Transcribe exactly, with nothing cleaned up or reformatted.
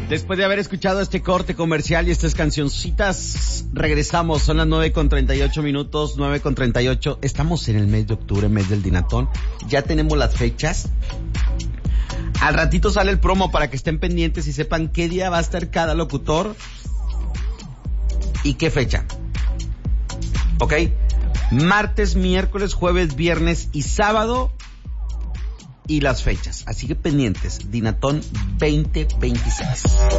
Después de haber escuchado este corte comercial y estas cancioncitas, regresamos. Son las nueve con treinta y ocho minutos, nueve con treinta y ocho. Estamos en el mes de octubre, mes del Dinatón. Ya tenemos las fechas. Al ratito sale el promo para que estén pendientes y sepan qué día va a estar cada locutor y qué fecha. ¿Ok? Martes, miércoles, jueves, viernes y sábado. Y las fechas. Así que pendientes. Dinatón veinte veintiséis.